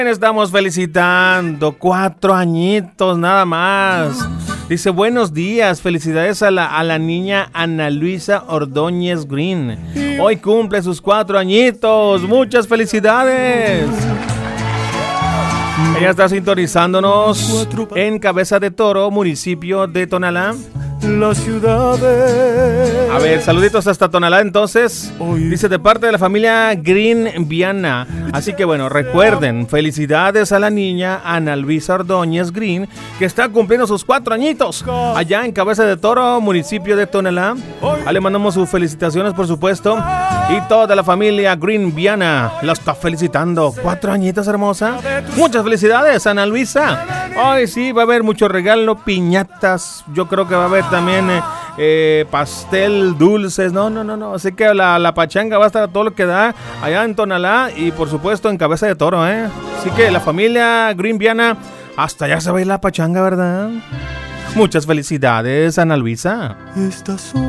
Estamos felicitando 4 añitos nada más. Dice buenos días, felicidades a la niña Ana Luisa Ordóñez Green. Hoy cumple sus 4 añitos. Muchas felicidades. Ella está sintonizándonos en Cabeza de Toro, municipio de Tonalá. La ciudad. A ver, saluditos hasta Tonalá entonces. Dice de parte de la familia Green Viana. Así que bueno, recuerden, felicidades a la niña Ana Luisa Ordóñez Green, que está cumpliendo sus 4 añitos allá en Cabeza de Toro, municipio de Tonalá. Le mandamos sus felicitaciones, por supuesto. Y toda la familia Green Viana la está felicitando. 4 añitos, hermosa. Muchas felicidades, Ana Luisa. Hoy sí va a haber mucho regalo, piñatas. Yo creo que va a haber también pastel, dulces. No. Así que la pachanga va a estar a todo lo que da allá en Tonalá y por supuesto en Cabeza de Toro, Así que la familia Green Viana, hasta allá se va a ir la pachanga, ¿verdad? Muchas felicidades, Ana Luisa. Estas son